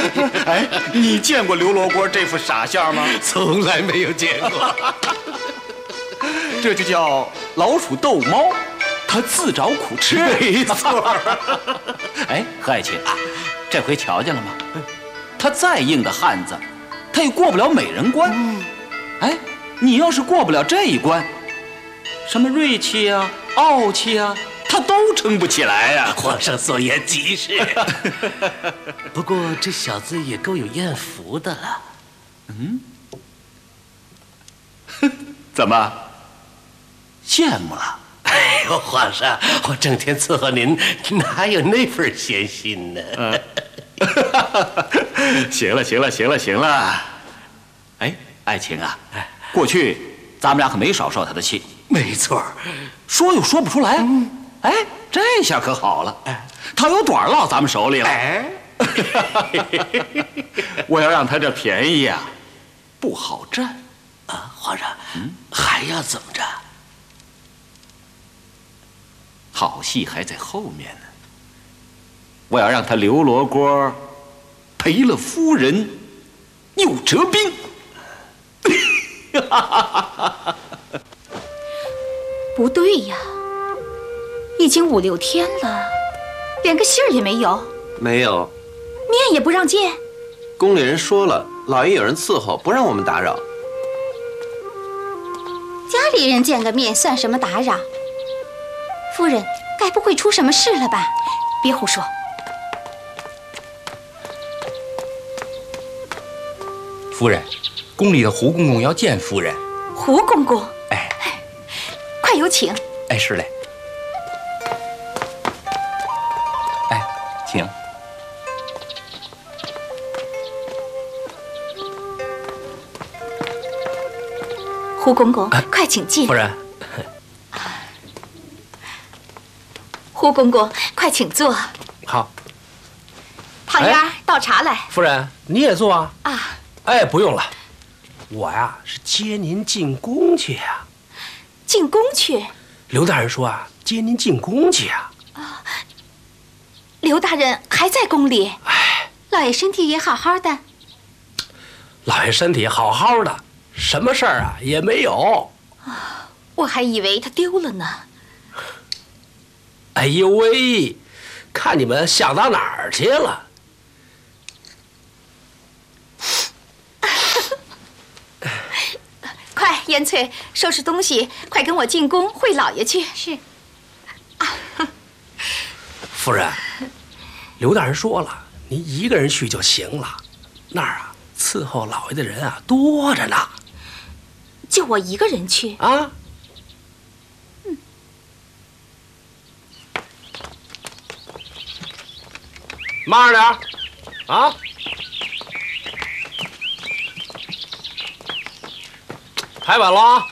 哎，你见过刘罗锅这副傻相吗？ 从来没有见过。 这就叫老鼠逗猫，它自找苦吃。 没错。 哎，何爱卿，这回瞧见了吗？他再硬的汉子，他也过不了美人关。哎，你要是过不了这一关，什么锐气啊、傲气啊，他都撑不起来呀。 皇上所言极是。不过这小子也够有艳福的了。 怎么？羡慕了？ 哎呦，皇上，我整天伺候您，哪有那份闲心呢？ 行了。哎，爱卿啊，过去咱们俩可没少受他的气。 没错， 说又说不出来。哎，这下可好了，他有短落咱们手里了。 哎， 我要让他这便宜啊，不好占啊！皇上，还要怎么着？ 好戏还在后面呢。我要让他刘罗锅赔了夫人，又折兵。 不对呀，已经5、6天了，连个信儿也没有。 没有， 面也不让见。 宫里人说了，老爷有人伺候，不让我们打扰。 家里人见个面算什么打扰？夫人，该不会出什么事了吧？别胡说。 夫人，宫里的胡公公要见夫人。 胡公公， 哎， 快有请。 哎，是嘞。哎，请。 胡公公，快请进。 夫人。 胡公公，快请坐。 好。 胖丫儿，倒茶来。 夫人，你也坐啊。 啊。 哎，不用了，我呀是接您进宫去呀。 进宫去？ 刘大人说啊，接您进宫去呀。 啊，刘大人还在宫里。 哎， 老爷身体也好好的。 老爷身体好好的，什么事儿啊也没有。 啊，我还以为他丢了呢。 哎呦喂，看你们想到哪儿去了？ 快，燕翠，收拾东西，快跟我进宫会老爷去。是。 夫人，刘大人说了，您一个人去就行了。那儿啊，伺候老爷的人啊多着呢。 就我一个人去啊？慢着点啊！抬稳了啊！